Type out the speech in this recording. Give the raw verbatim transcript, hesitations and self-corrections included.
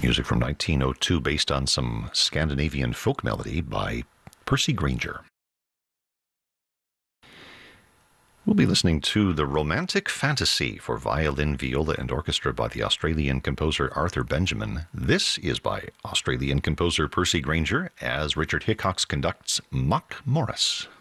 Music from nineteen oh two based on some Scandinavian folk melody by Percy Grainger. We'll be listening to The Romantic Fantasy for violin, viola, and orchestra by the Australian composer Arthur Benjamin. This is by Australian composer Percy Grainger as Richard Hickox conducts Muck Morris.